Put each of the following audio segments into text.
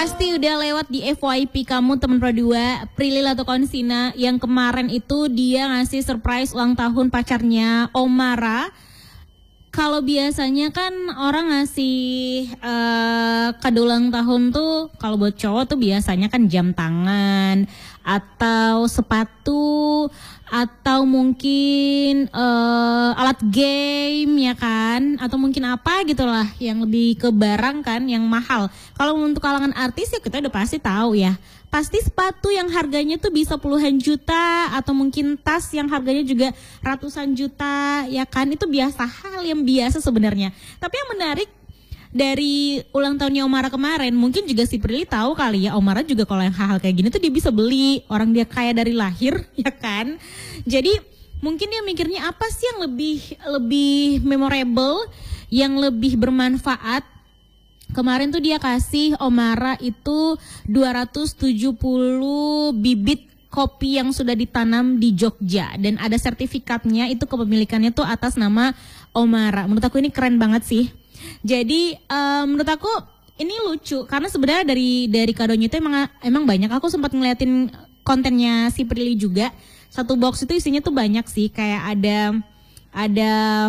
Pasti udah lewat di FYP kamu teman Pro 2, Prilly Latukonsina, yang kemarin itu dia ngasih surprise ulang tahun pacarnya Omara. Kalau biasanya kan orang ngasih kado ulang tahun tuh kalau buat cowok tuh biasanya kan jam tangan atau sepatu atau mungkin alat game ya kan, atau mungkin apa gitulah yang lebih ke barang kan yang mahal. Kalau untuk kalangan artis ya kita udah pasti tahu ya. Pasti sepatu yang harganya tuh bisa puluhan juta atau mungkin tas yang harganya juga ratusan juta ya kan, itu biasa, hal yang biasa sebenarnya. Tapi yang menarik dari ulang tahunnya Omara kemarin, mungkin juga si Prilly tahu kali ya, Omara juga kalau yang hal-hal kayak gini tuh dia bisa beli, orang dia kaya dari lahir ya kan. Jadi mungkin dia mikirnya apa sih yang lebih memorable, yang lebih bermanfaat. Kemarin tuh dia kasih Omara itu 270 bibit kopi yang sudah ditanam di Jogja. Dan ada sertifikatnya, itu kepemilikannya tuh atas nama Omara. Menurut aku ini keren banget sih. Jadi menurut aku ini lucu. Karena sebenarnya dari kadonya itu emang banyak. Aku sempat ngeliatin kontennya si Prilly juga. Satu box itu isinya tuh banyak sih. Kayak ada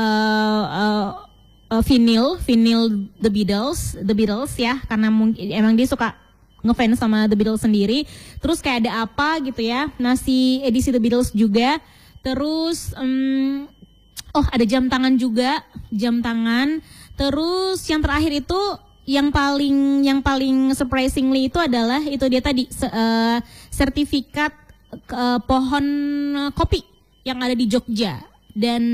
vinyl The Beatles ya, karena mungkin emang dia suka ngefans sama The Beatles sendiri. Terus kayak ada apa gitu ya, nasi edisi The Beatles juga. Terus ada jam tangan juga, jam tangan. Terus yang terakhir itu yang paling surprisingly itu adalah itu dia tadi sertifikat pohon kopi yang ada di Jogja. Dan